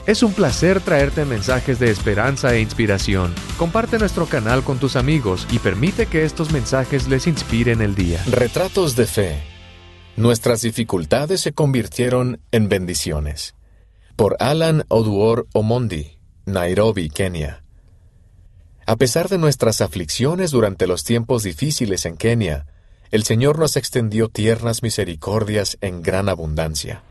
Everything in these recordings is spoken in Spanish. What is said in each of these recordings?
Es un placer traerte mensajes de esperanza e inspiración. Comparte nuestro canal con tus amigos y permite que estos mensajes les inspiren el día. Retratos de fe. Nuestras dificultades se convirtieron en bendiciones. Por Alan Oduor Omondi, Nairobi, Kenia. A pesar de nuestras aflicciones durante los tiempos difíciles en Kenia, el Señor nos extendió tiernas misericordias en gran abundancia.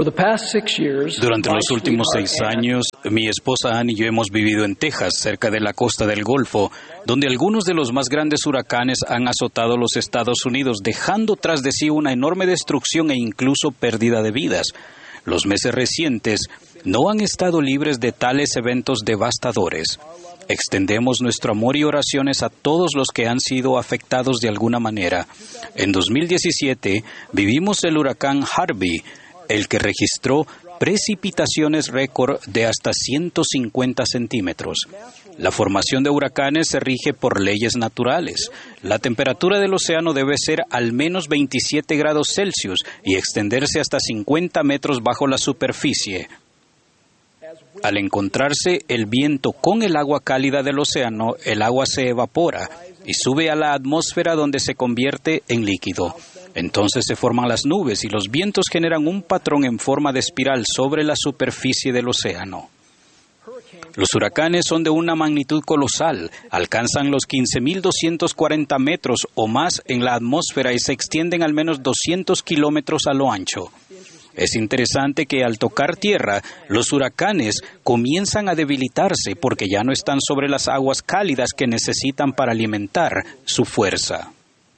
Durante los últimos 6 años, mi esposa Ann y yo hemos vivido en Texas, cerca de la costa del Golfo, donde algunos de los más grandes huracanes han azotado los Estados Unidos, dejando tras de sí una enorme destrucción e incluso pérdida de vidas. Los meses recientes no han estado libres de tales eventos devastadores. Extendemos nuestro amor y oraciones a todos los que han sido afectados de alguna manera. En 2017 vivimos el huracán Harvey, el que registró precipitaciones récord de hasta 150 centímetros. La formación de huracanes se rige por leyes naturales. La temperatura del océano debe ser al menos 27 grados Celsius y extenderse hasta 50 metros bajo la superficie. Al encontrarse el viento con el agua cálida del océano, el agua se evapora y sube a la atmósfera donde se convierte en líquido. Entonces se forman las nubes y los vientos generan un patrón en forma de espiral sobre la superficie del océano. Los huracanes son de una magnitud colosal, alcanzan los 15.240 metros o más en la atmósfera y se extienden al menos 200 kilómetros a lo ancho. Es interesante que al tocar tierra, los huracanes comienzan a debilitarse porque ya no están sobre las aguas cálidas que necesitan para alimentar su fuerza.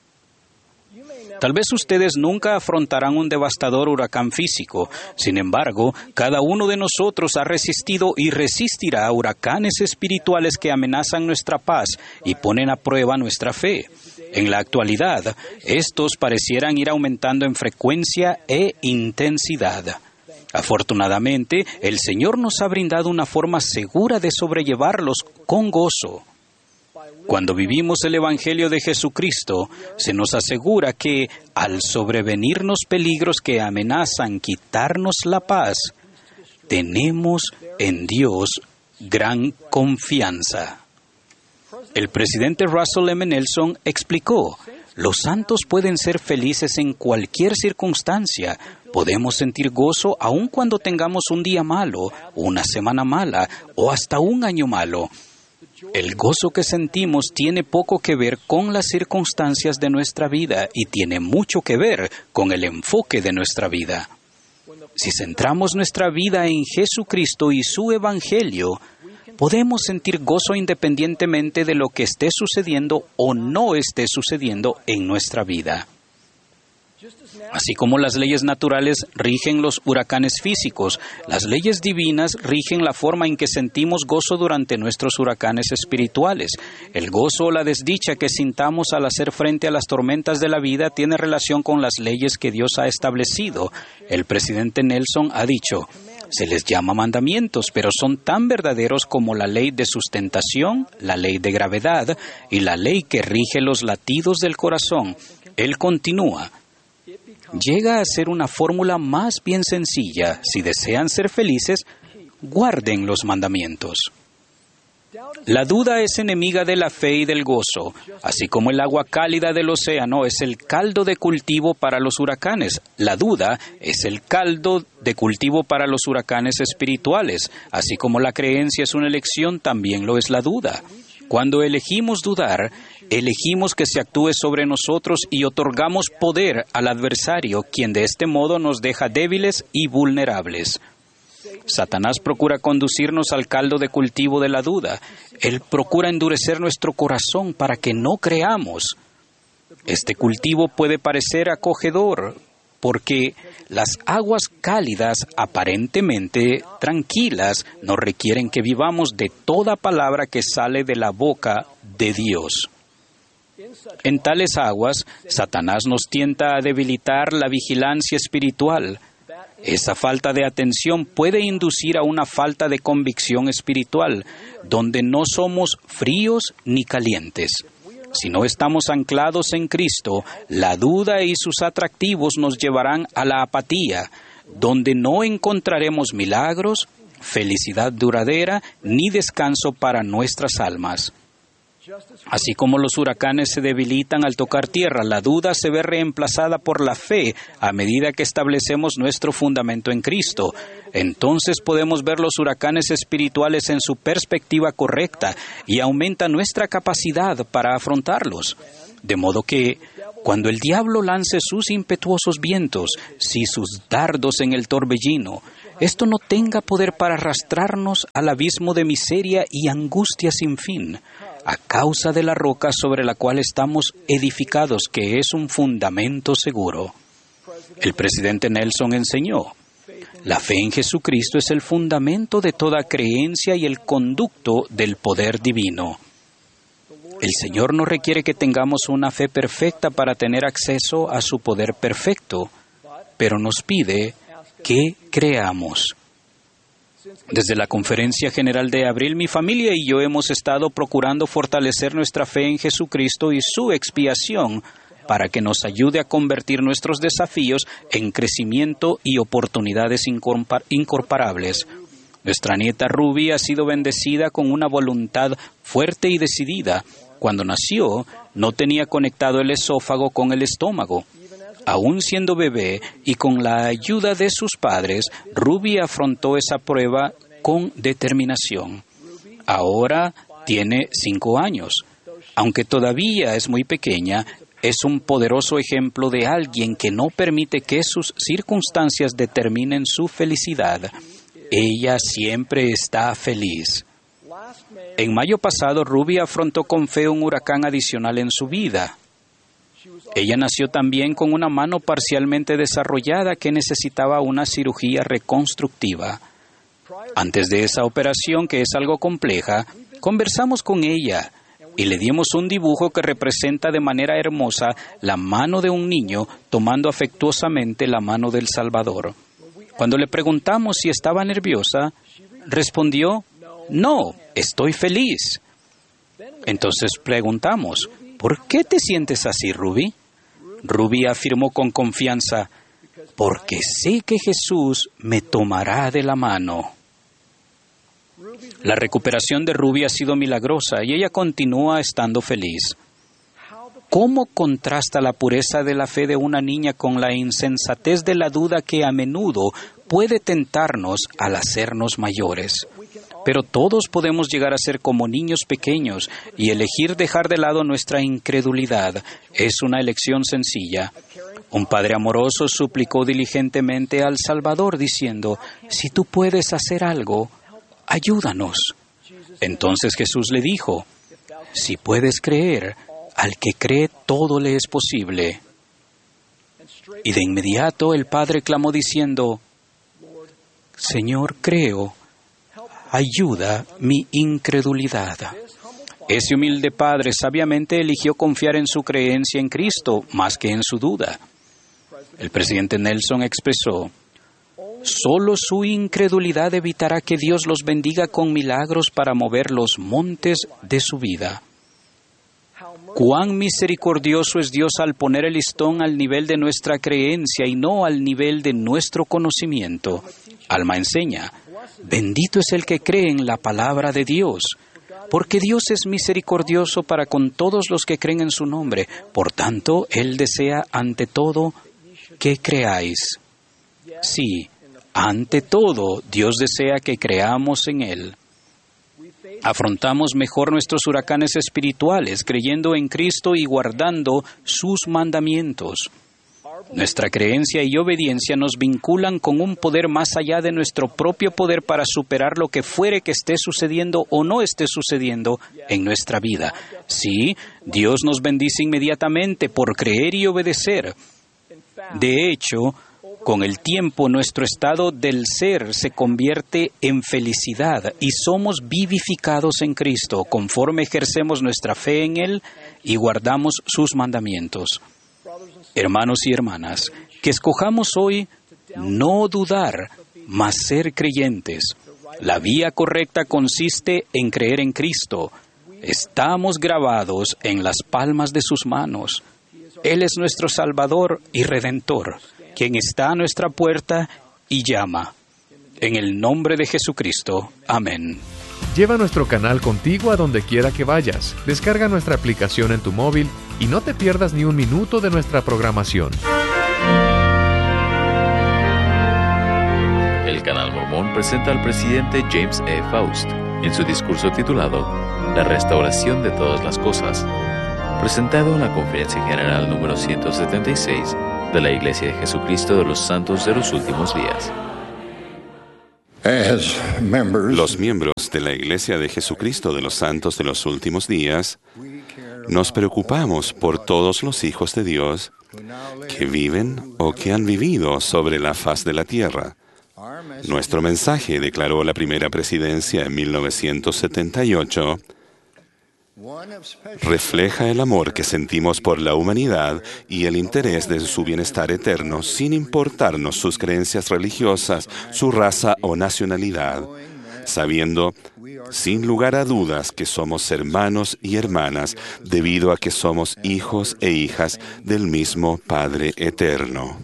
Tal vez ustedes nunca afrontarán un devastador huracán físico. Sin embargo, cada uno de nosotros ha resistido y resistirá a huracanes espirituales que amenazan nuestra paz y ponen a prueba nuestra fe. En la actualidad, estos parecieran ir aumentando en frecuencia e intensidad. Afortunadamente, el Señor nos ha brindado una forma segura de sobrellevarlos con gozo. Cuando vivimos el Evangelio de Jesucristo, se nos asegura que, al sobrevenirnos peligros que amenazan quitarnos la paz, tenemos en Dios gran confianza. El presidente Russell M. Nelson explicó: los santos pueden ser felices en cualquier circunstancia. Podemos sentir gozo aun cuando tengamos un día malo, una semana mala o hasta un año malo. El gozo que sentimos tiene poco que ver con las circunstancias de nuestra vida y tiene mucho que ver con el enfoque de nuestra vida. Si centramos nuestra vida en Jesucristo y su Evangelio, podemos sentir gozo independientemente de lo que esté sucediendo o no esté sucediendo en nuestra vida. Así como las leyes naturales rigen los huracanes físicos, las leyes divinas rigen la forma en que sentimos gozo durante nuestros huracanes espirituales. El gozo o la desdicha que sintamos al hacer frente a las tormentas de la vida tiene relación con las leyes que Dios ha establecido. El presidente Nelson ha dicho: se les llama mandamientos, pero son tan verdaderos como la ley de sustentación, la ley de gravedad y la ley que rige los latidos del corazón. Él continúa: llega a ser una fórmula más bien sencilla. Si desean ser felices, guarden los mandamientos. La duda es enemiga de la fe y del gozo, así como el agua cálida del océano es el caldo de cultivo para los huracanes. La duda es el caldo de cultivo para los huracanes espirituales, así como la creencia es una elección, también lo es la duda. Cuando elegimos dudar, elegimos que se actúe sobre nosotros y otorgamos poder al adversario, quien de este modo nos deja débiles y vulnerables. Satanás procura conducirnos al caldo de cultivo de la duda. Él procura endurecer nuestro corazón para que no creamos. Este cultivo puede parecer acogedor, porque las aguas cálidas, aparentemente tranquilas, nos requieren que vivamos de toda palabra que sale de la boca de Dios. En tales aguas, Satanás nos tienta a debilitar la vigilancia espiritual. Esa falta de atención puede inducir a una falta de convicción espiritual, donde no somos fríos ni calientes. Si no estamos anclados en Cristo, la duda y sus atractivos nos llevarán a la apatía, donde no encontraremos milagros, felicidad duradera ni descanso para nuestras almas. Así como los huracanes se debilitan al tocar tierra, la duda se ve reemplazada por la fe a medida que establecemos nuestro fundamento en Cristo. Entonces podemos ver los huracanes espirituales en su perspectiva correcta y aumenta nuestra capacidad para afrontarlos. De modo que, cuando el diablo lance sus impetuosos vientos, si sus dardos en el torbellino, esto no tenga poder para arrastrarnos al abismo de miseria y angustia sin fin, a causa de la roca sobre la cual estamos edificados, que es un fundamento seguro. El presidente Nelson enseñó: la fe en Jesucristo es el fundamento de toda creencia y el conducto del poder divino. El Señor no requiere que tengamos una fe perfecta para tener acceso a su poder perfecto, pero nos pide que creamos. Desde la Conferencia General de abril, mi familia y yo hemos estado procurando fortalecer nuestra fe en Jesucristo y su expiación para que nos ayude a convertir nuestros desafíos en crecimiento y oportunidades incomparables. Nuestra nieta Ruby ha sido bendecida con una voluntad fuerte y decidida. Cuando nació, no tenía conectado el esófago con el estómago. Aún siendo bebé y con la ayuda de sus padres, Ruby afrontó esa prueba con determinación. Ahora tiene 5 años. Aunque todavía es muy pequeña, es un poderoso ejemplo de alguien que no permite que sus circunstancias determinen su felicidad. Ella siempre está feliz. En mayo pasado, Ruby afrontó con fe un huracán adicional en su vida. Ella nació también con una mano parcialmente desarrollada que necesitaba una cirugía reconstructiva. Antes de esa operación, que es algo compleja, conversamos con ella y le dimos un dibujo que representa de manera hermosa la mano de un niño tomando afectuosamente la mano del Salvador. Cuando le preguntamos si estaba nerviosa, respondió: «No, estoy feliz». Entonces preguntamos: «¿Por qué te sientes así, Ruby?». Ruby afirmó con confianza: «Porque sé que Jesús me tomará de la mano». La recuperación de Ruby ha sido milagrosa y ella continúa estando feliz. ¿Cómo contrasta la pureza de la fe de una niña con la insensatez de la duda que a menudo puede tentarnos al hacernos mayores? Pero todos podemos llegar a ser como niños pequeños y elegir dejar de lado nuestra incredulidad. Es una elección sencilla. Un padre amoroso suplicó diligentemente al Salvador diciendo: «Si tú puedes hacer algo, ayúdanos». Entonces Jesús le dijo: «Si puedes creer, al que cree todo le es posible». Y de inmediato el padre clamó diciendo: «Señor, creo, ayuda mi incredulidad». Ese humilde padre sabiamente eligió confiar en su creencia en Cristo más que en su duda. El presidente Nelson expresó: «Solo su incredulidad evitará que Dios los bendiga con milagros para mover los montes de su vida». Cuán misericordioso es Dios al poner el listón al nivel de nuestra creencia y no al nivel de nuestro conocimiento. Alma enseña: «Bendito es el que cree en la palabra de Dios, porque Dios es misericordioso para con todos los que creen en su nombre. Por tanto, Él desea ante todo que creáis». Sí, ante todo, Dios desea que creamos en Él. Afrontamos mejor nuestros huracanes espirituales creyendo en Cristo y guardando sus mandamientos. Nuestra creencia y obediencia nos vinculan con un poder más allá de nuestro propio poder para superar lo que fuere que esté sucediendo o no esté sucediendo en nuestra vida. Sí, Dios nos bendice inmediatamente por creer y obedecer. De hecho, con el tiempo, nuestro estado del ser se convierte en felicidad y somos vivificados en Cristo conforme ejercemos nuestra fe en Él y guardamos sus mandamientos. Hermanos y hermanas, que escojamos hoy no dudar, mas ser creyentes. La vía correcta consiste en creer en Cristo. Estamos grabados en las palmas de sus manos. Él es nuestro Salvador y Redentor, quien está a nuestra puerta y llama. En el nombre de Jesucristo. Amén. Lleva nuestro canal contigo a donde quiera que vayas. Descarga nuestra aplicación en tu móvil y no te pierdas ni un minuto de nuestra programación. El Canal Mormón presenta al presidente James E. Faust en su discurso titulado La restauración de todas las cosas, presentado en la Conferencia General número 176 de la Iglesia de Jesucristo de los Santos de los Últimos Días. Los miembros de la Iglesia de Jesucristo de los Santos de los Últimos Días nos preocupamos por todos los hijos de Dios que viven o que han vivido sobre la faz de la tierra. Nuestro mensaje, declaró la primera presidencia en 1978, refleja el amor que sentimos por la humanidad y el interés de su bienestar eterno, sin importarnos sus creencias religiosas, su raza o nacionalidad, sabiendo, sin lugar a dudas, que somos hermanos y hermanas debido a que somos hijos e hijas del mismo Padre eterno.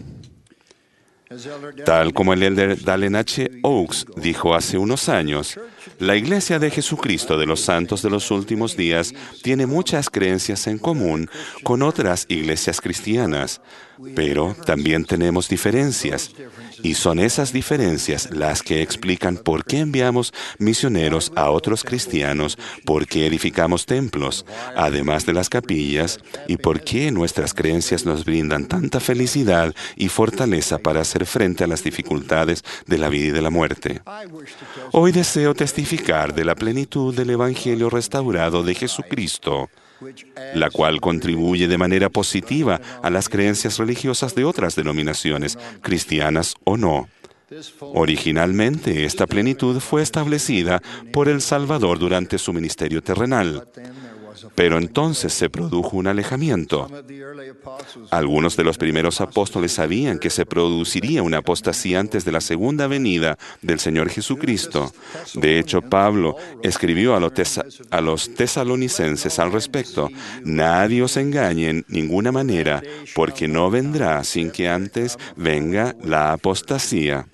Tal como el elder Dallin H. Oaks dijo hace unos años, la Iglesia de Jesucristo de los Santos de los Últimos Días tiene muchas creencias en común con otras iglesias cristianas, pero también tenemos diferencias, y son esas diferencias las que explican por qué enviamos misioneros a otros cristianos, por qué edificamos templos, además de las capillas, y por qué nuestras creencias nos brindan tanta felicidad y fortaleza para hacer frente a las dificultades de la vida y de la muerte. Hoy deseo testificar de la plenitud del Evangelio restaurado de Jesucristo, la cual contribuye de manera positiva a las creencias religiosas de otras denominaciones, cristianas o no. Originalmente, esta plenitud fue establecida por el Salvador durante su ministerio terrenal. Pero entonces se produjo un alejamiento. Algunos de los primeros apóstoles sabían que se produciría una apostasía antes de la segunda venida del Señor Jesucristo. De hecho, Pablo escribió a los tesalonicenses al respecto: nadie os engañe en ninguna manera, porque no vendrá sin que antes venga la apostasía.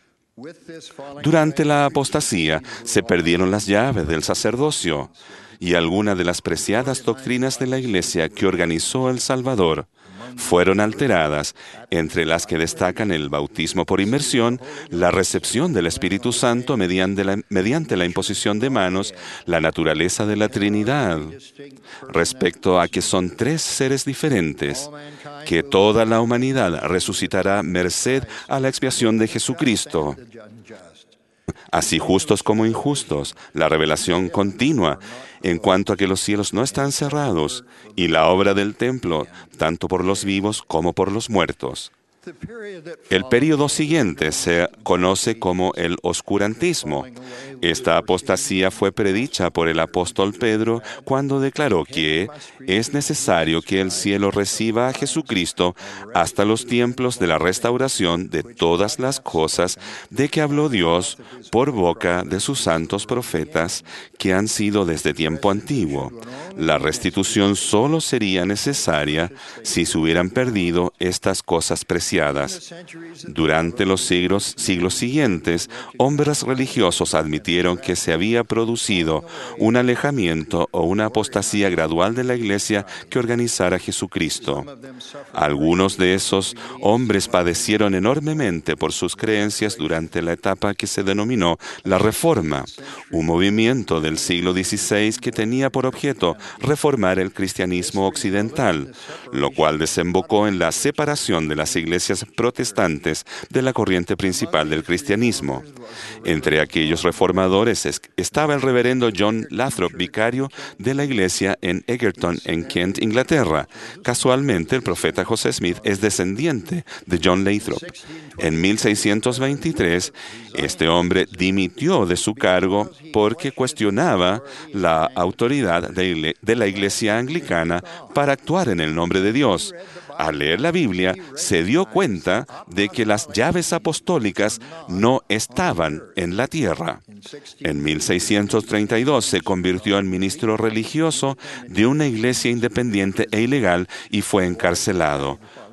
Durante la apostasía se perdieron las llaves del sacerdocio y algunas de las preciadas doctrinas de la Iglesia que organizó el Salvador fueron alteradas, entre las que destacan el bautismo por inmersión, la recepción del Espíritu Santo mediante la imposición de manos, la naturaleza de la Trinidad, respecto a que son tres seres diferentes, que toda la humanidad resucitará merced a la expiación de Jesucristo. Así justos como injustos, la revelación continua en cuanto a que los cielos no están cerrados y la obra del templo, tanto por los vivos como por los muertos. El período siguiente se conoce como el oscurantismo. Esta apostasía fue predicha por el apóstol Pedro cuando declaró que es necesario que el cielo reciba a Jesucristo hasta los tiempos de la restauración de todas las cosas de que habló Dios por boca de sus santos profetas que han sido desde tiempo antiguo. La restitución solo sería necesaria si se hubieran perdido estas cosas preciadas. Durante los siglos siguientes, hombres religiosos admitieron que se había producido un alejamiento o una apostasía gradual de la Iglesia que organizara Jesucristo. Algunos de esos hombres padecieron enormemente por sus creencias durante la etapa que se denominó la Reforma, un movimiento del siglo XVI que tenía por objeto reformar el cristianismo occidental, lo cual desembocó en la separación de las iglesias protestantes de la corriente principal del cristianismo. Entre aquellos reformadores estaba el reverendo John Lathrop, vicario de la iglesia en Egerton, en Kent, Inglaterra. Casualmente, el profeta José Smith es descendiente de John Lathrop. En 1623, este hombre dimitió de su cargo porque cuestionaba la autoridad de la iglesia anglicana para actuar en el nombre de Dios. Al leer la Biblia, se dio cuenta de que las llaves apostólicas no estaban en la tierra. En 1632 se convirtió en ministro religioso de una iglesia independiente e ilegal y fue encarcelado.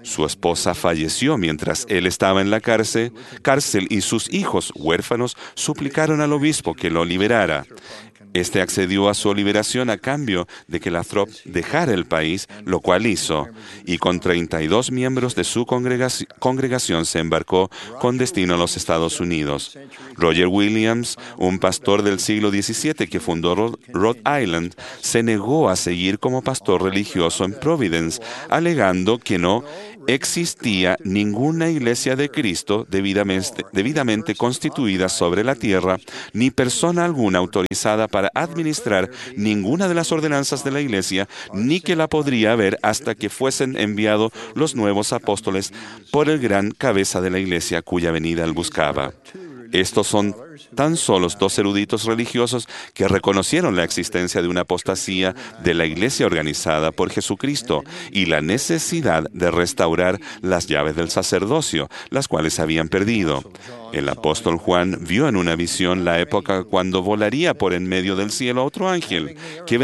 Su esposa falleció mientras él estaba en la cárcel y sus hijos huérfanos suplicaron al obispo que lo liberara. Este accedió a su liberación a cambio de que Lathrop dejara el país, lo cual hizo, y con 32 miembros de su congregación se embarcó con destino a los Estados Unidos. Roger Williams, un pastor del siglo XVII que fundó Rhode Island, se negó a seguir como pastor religioso en Providence, alegando que no existía ninguna iglesia de Cristo debidamente constituida sobre la tierra, ni persona alguna autorizada para administrar ninguna de las ordenanzas de la iglesia, ni que la podría haber hasta que fuesen enviados los nuevos apóstoles por el gran cabeza de la iglesia cuya venida él buscaba. Estos son tan solo 2 eruditos religiosos que reconocieron la existencia de una apostasía de la iglesia organizada por Jesucristo y la necesidad de restaurar las llaves del sacerdocio, las cuales habían perdido. El apóstol Juan vio en una visión la época cuando volaría por en medio del cielo otro ángel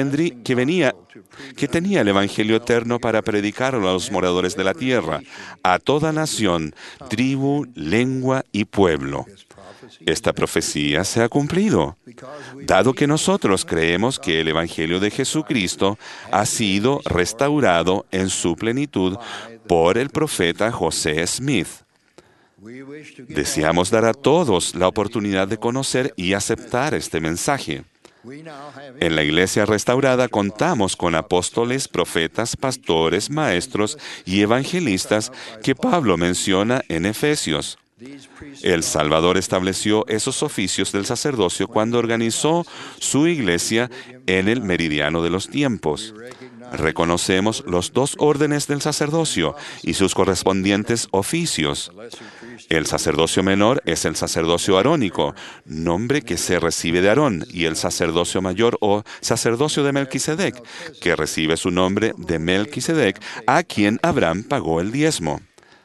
que tenía el evangelio eterno para predicarlo a los moradores de la tierra, a toda nación, tribu, lengua y pueblo. Esta profecía se ha cumplido, dado que nosotros creemos que el Evangelio de Jesucristo ha sido restaurado en su plenitud por el profeta José Smith. Deseamos dar a todos la oportunidad de conocer y aceptar este mensaje. En la iglesia restaurada contamos con apóstoles, profetas, pastores, maestros y evangelistas que Pablo menciona en Efesios. El Salvador estableció esos oficios del sacerdocio cuando organizó su iglesia en el meridiano de los tiempos. Reconocemos los 2 órdenes del sacerdocio y sus correspondientes oficios. El sacerdocio menor es el sacerdocio arónico, nombre que se recibe de Aarón, y el sacerdocio mayor o sacerdocio de Melquisedec, que recibe su nombre de Melquisedec, a quien Abraham pagó el diezmo.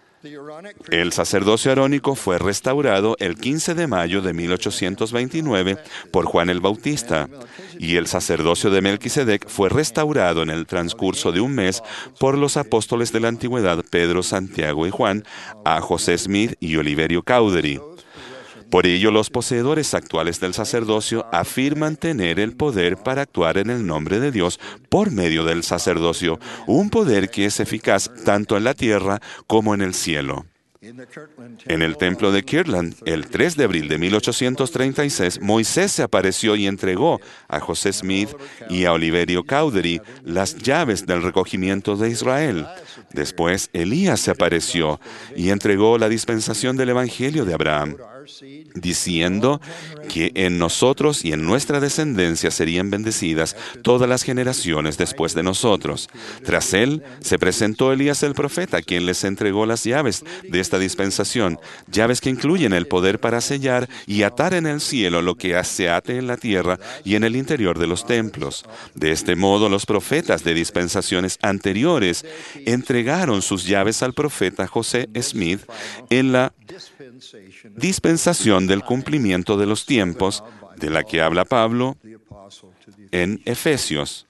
El sacerdocio arónico fue restaurado el 15 de mayo de 1829 por Juan el Bautista, y el sacerdocio de Melquisedec fue restaurado en el transcurso de un mes por los apóstoles de la antigüedad Pedro, Santiago y Juan, a José Smith y Oliverio Cowdery. Por ello, los poseedores actuales del sacerdocio afirman tener el poder para actuar en el nombre de Dios por medio del sacerdocio, un poder que es eficaz tanto en la tierra como en el cielo. En el templo de Kirtland, el 3 de abril de 1836, Moisés se apareció y entregó a José Smith y a Oliverio Cowdery las llaves del recogimiento de Israel. Después, Elías se apareció y entregó la dispensación del Evangelio de Abraham, diciendo que en nosotros y en nuestra descendencia serían bendecidas todas las generaciones después de nosotros. Tras él, se presentó Elías el profeta, quien les entregó las llaves de esta dispensación, llaves que incluyen el poder para sellar y atar en el cielo lo que se ate en la tierra y en el interior de los templos. De este modo, los profetas de dispensaciones anteriores entregaron sus llaves al profeta José Smith en la dispensación del cumplimiento de los tiempos, de la que habla Pablo en Efesios.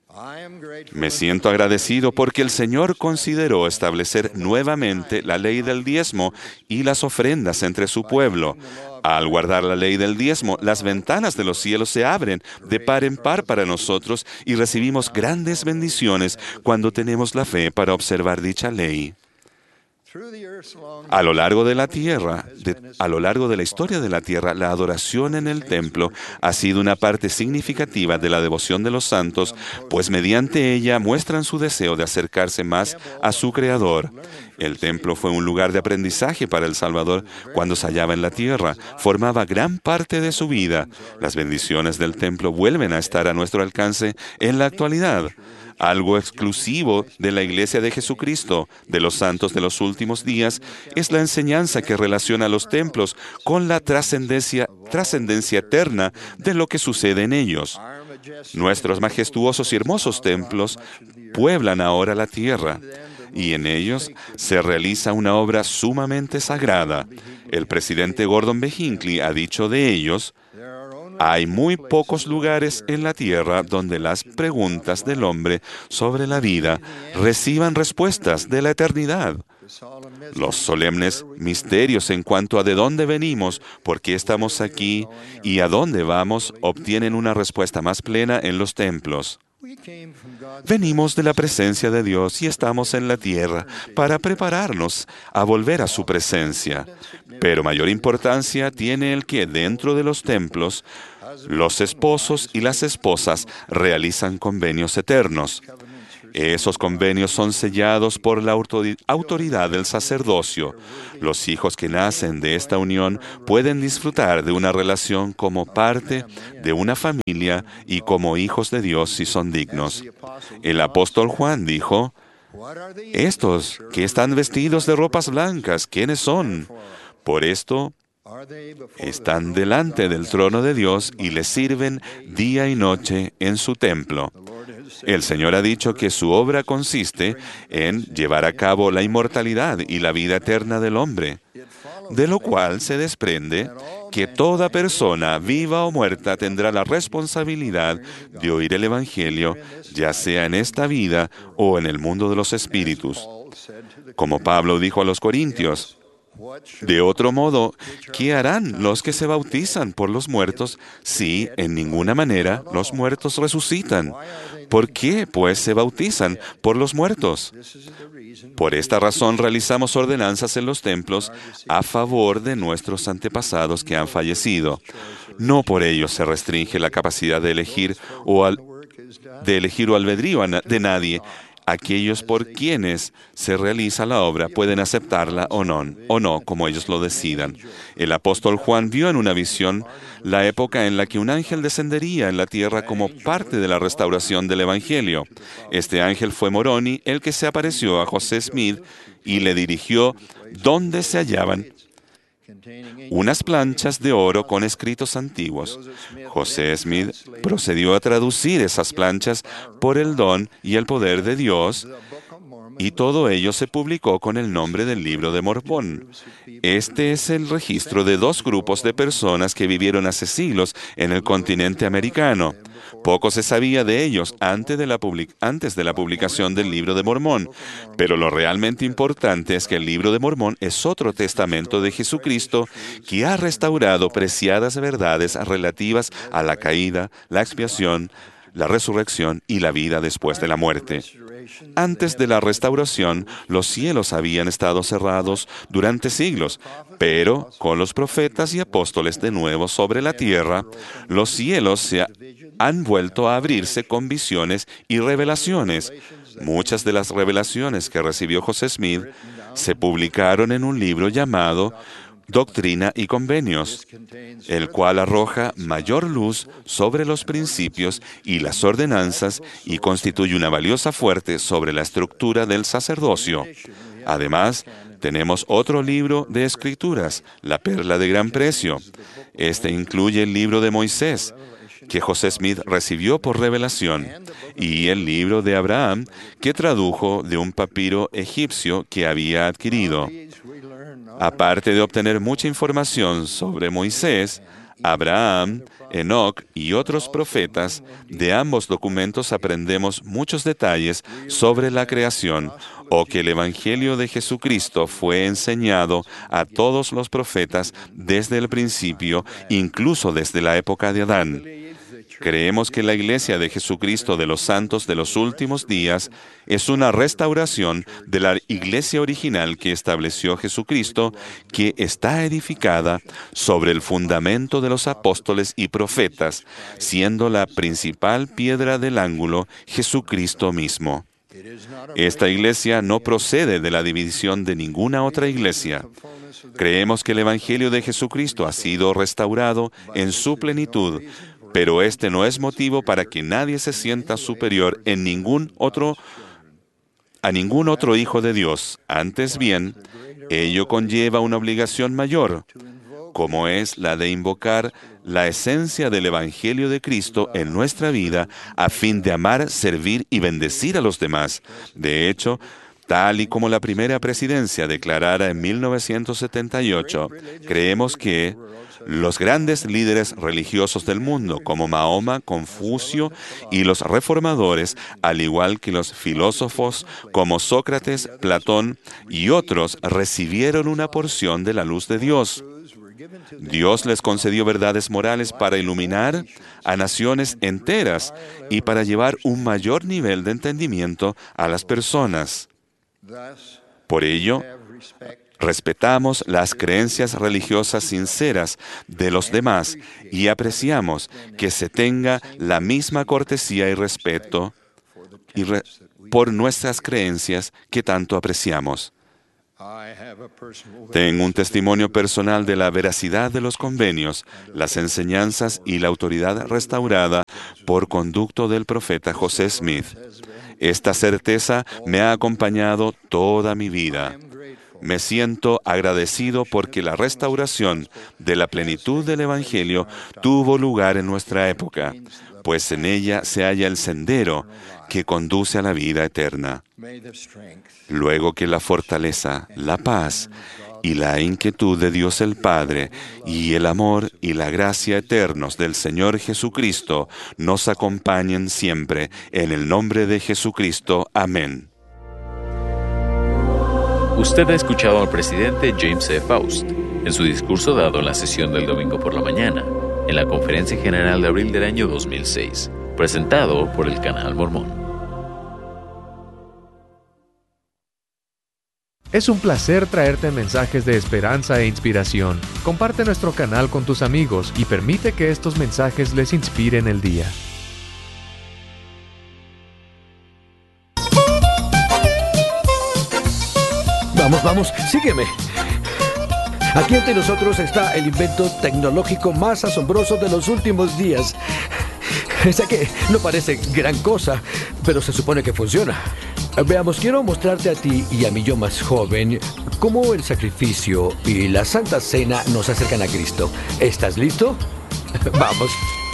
Me siento agradecido porque el Señor consideró establecer nuevamente la ley del diezmo y las ofrendas entre su pueblo. Al guardar la ley del diezmo, las ventanas de los cielos se abren de par en par para nosotros y recibimos grandes bendiciones cuando tenemos la fe para observar dicha ley. A lo largo de la historia de la tierra, la adoración en el templo ha sido una parte significativa de la devoción de los santos, pues mediante ella muestran su deseo de acercarse más a su Creador. El templo fue un lugar de aprendizaje para el Salvador cuando se hallaba en la tierra. Formaba gran parte de su vida. Las bendiciones del templo vuelven a estar a nuestro alcance en la actualidad. Algo exclusivo de la Iglesia de Jesucristo, de los santos de los últimos días, es la enseñanza que relaciona los templos con la trascendencia eterna de lo que sucede en ellos. Nuestros majestuosos y hermosos templos pueblan ahora la tierra, y en ellos se realiza una obra sumamente sagrada. El presidente Gordon B. Hinckley ha dicho de ellos: hay muy pocos lugares en la tierra donde las preguntas del hombre sobre la vida reciban respuestas de la eternidad. Los solemnes misterios en cuanto a de dónde venimos, por qué estamos aquí y a dónde vamos obtienen una respuesta más plena en los templos. Venimos de la presencia de Dios y estamos en la tierra para prepararnos a volver a su presencia. Pero mayor importancia tiene el que dentro de los templos, los esposos y las esposas realizan convenios eternos. Esos convenios son sellados por la autoridad del sacerdocio. Los hijos que nacen de esta unión pueden disfrutar de una relación como parte de una familia y como hijos de Dios si son dignos. El apóstol Juan dijo, «Estos que están vestidos de ropas blancas, ¿quiénes son? Por esto están delante del trono de Dios y le sirven día y noche en su templo». El Señor ha dicho que su obra consiste en llevar a cabo la inmortalidad y la vida eterna del hombre, de lo cual se desprende que toda persona, viva o muerta, tendrá la responsabilidad de oír el Evangelio, ya sea en esta vida o en el mundo de los espíritus. Como Pablo dijo a los Corintios, de otro modo, ¿qué harán los que se bautizan por los muertos si en ninguna manera los muertos resucitan? ¿Por qué, pues, se bautizan por los muertos? Por esta razón realizamos ordenanzas en los templos a favor de nuestros antepasados que han fallecido. No por ello se restringe la capacidad de elegir o albedrío de nadie. Aquellos por quienes se realiza la obra pueden aceptarla o no, como ellos lo decidan. El apóstol Juan vio en una visión la época en la que un ángel descendería en la tierra como parte de la restauración del Evangelio. Este ángel fue Moroni, el que se apareció a José Smith y le dirigió donde se hallaban unas planchas de oro con escritos antiguos. José Smith procedió a traducir esas planchas por el don y el poder de Dios, y todo ello se publicó con el nombre del Libro de Mormón. Este es el registro de dos grupos de personas que vivieron hace siglos en el continente americano. Poco se sabía de ellos antes de la publicación del Libro de Mormón, pero lo realmente importante es que el Libro de Mormón es otro testamento de Jesucristo que ha restaurado preciadas verdades relativas a la caída, la expiación, la resurrección y la vida después de la muerte. Antes de la restauración, los cielos habían estado cerrados durante siglos, pero con los profetas y apóstoles de nuevo sobre la tierra, los cielos se han vuelto a abrirse con visiones y revelaciones. Muchas de las revelaciones que recibió José Smith se publicaron en un libro llamado Doctrina y Convenios, el cual arroja mayor luz sobre los principios y las ordenanzas y constituye una valiosa fuente sobre la estructura del sacerdocio. Además, tenemos otro libro de escrituras, la Perla de Gran Precio. Este incluye el libro de Moisés, que José Smith recibió por revelación, y el libro de Abraham, que tradujo de un papiro egipcio que había adquirido. Aparte de obtener mucha información sobre Moisés, Abraham, Enoc y otros profetas, de ambos documentos aprendemos muchos detalles sobre la creación, o que el Evangelio de Jesucristo fue enseñado a todos los profetas desde el principio, incluso desde la época de Adán. Creemos que la Iglesia de Jesucristo de los Santos de los Últimos Días es una restauración de la Iglesia original que estableció Jesucristo, que está edificada sobre el fundamento de los apóstoles y profetas, siendo la principal piedra del ángulo Jesucristo mismo. Esta Iglesia no procede de la división de ninguna otra iglesia. Creemos que el Evangelio de Jesucristo ha sido restaurado en su plenitud, pero este no es motivo para que nadie se sienta superior a ningún otro hijo de Dios. Antes bien, ello conlleva una obligación mayor, como es la de invocar la esencia del Evangelio de Cristo en nuestra vida a fin de amar, servir y bendecir a los demás. De hecho, tal y como la primera presidencia declarara en 1978, creemos que Los grandes líderes religiosos del mundo, como Mahoma, Confucio y los reformadores, al igual que los filósofos como Sócrates, Platón y otros, recibieron una porción de la luz de Dios. Dios les concedió verdades morales para iluminar a naciones enteras y para llevar un mayor nivel de entendimiento a las personas. Por ello, respetamos las creencias religiosas sinceras de los demás y apreciamos que se tenga la misma cortesía y respeto por nuestras creencias que tanto apreciamos. Tengo un testimonio personal de la veracidad de los convenios, las enseñanzas y la autoridad restaurada por conducto del profeta José Smith. Esta certeza me ha acompañado toda mi vida. Me siento agradecido porque la restauración de la plenitud del Evangelio tuvo lugar en nuestra época, pues en ella se halla el sendero que conduce a la vida eterna. Luego que la fortaleza, la paz y la inquietud de Dios el Padre y el amor y la gracia eternos del Señor Jesucristo nos acompañen siempre, en el nombre de Jesucristo. Amén. Usted ha escuchado al presidente James E. Faust en su discurso dado en la sesión del domingo por la mañana, en la Conferencia General de abril del año 2006, presentado por el Canal Mormón. Es un placer traerte mensajes de esperanza e inspiración. Comparte nuestro canal con tus amigos y permite que estos mensajes les inspiren el día. Vamos, sígueme. Aquí ante nosotros está el invento tecnológico más asombroso de los últimos días. Sé que no parece gran cosa, pero se supone que funciona. Veamos, quiero mostrarte a ti y a mi yo más joven cómo el sacrificio y la Santa Cena nos acercan a Cristo. ¿Estás listo? Vamos.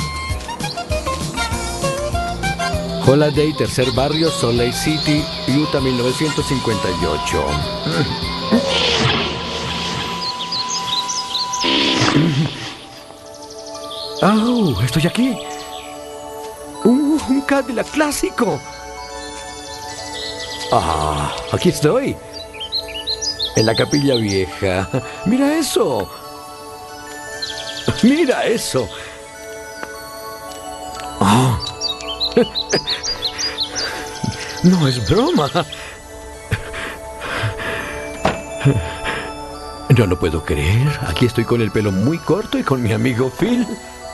Holiday, tercer barrio, Salt Lake City, Utah, 1958. ¡Oh! Estoy aquí. Un Cadillac clásico. Aquí estoy. En la capilla vieja. ¡Mira eso! ¡Mira eso! ¡Oh! No es broma. No lo puedo creer. Aquí estoy con el pelo muy corto y con mi amigo Phil.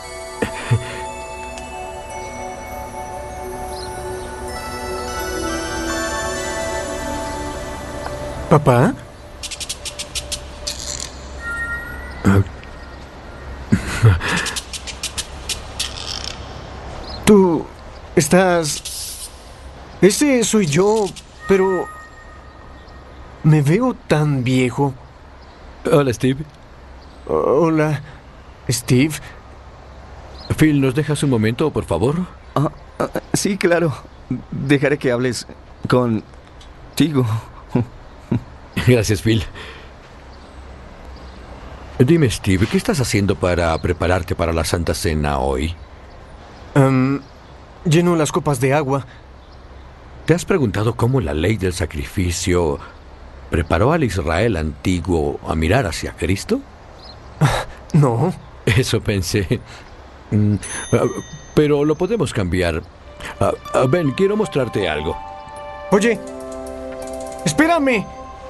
¿Papá? Tú estás... Ese soy yo, pero... me veo tan viejo. Hola, Steve. Hola, Steve. Phil, ¿nos dejas un momento, por favor? Sí, claro. Dejaré que hables contigo. Gracias, Phil. Dime, Steve, ¿qué estás haciendo para prepararte para la Santa Cena hoy? Lleno las copas de agua. ¿Te has preguntado cómo la ley del sacrificio preparó al Israel antiguo a mirar hacia Cristo? No. Eso pensé. Pero lo podemos cambiar. Ven, quiero mostrarte algo. Oye, espérame.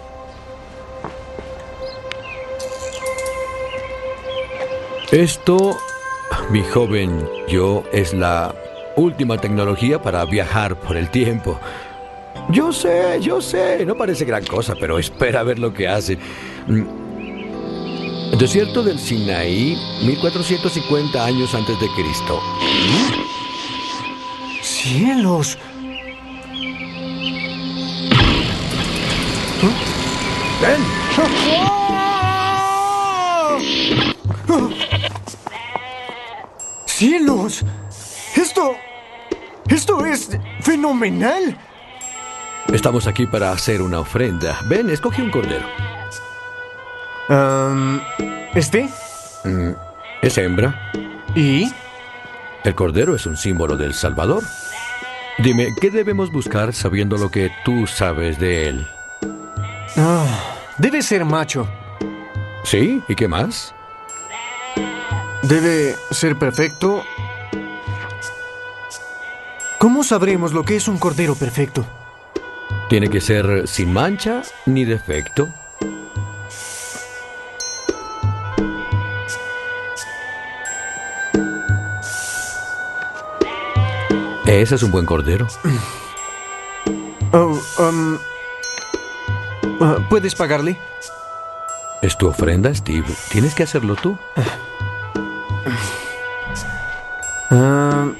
Esto, mi joven yo, es la última tecnología para viajar por el tiempo. Yo sé, no parece gran cosa, pero espera a ver lo que hace. Desierto del Sinaí, 1450 años antes de Cristo. ¡Cielos! ¡Ven! ¡Cielos! ¡Esto es fenomenal! Estamos aquí para hacer una ofrenda. Ven, escoge un cordero. ¿Este? Es hembra. ¿Y? El cordero es un símbolo del Salvador. Dime, ¿qué debemos buscar sabiendo lo que tú sabes de él? Debe ser macho. ¿Sí? ¿Y qué más? Debe ser perfecto. ¿Cómo sabremos lo que es un cordero perfecto? Tiene que ser sin mancha ni defecto. Ese es un buen cordero. ¿Puedes pagarle? Es tu ofrenda, Steve. Tienes que hacerlo tú.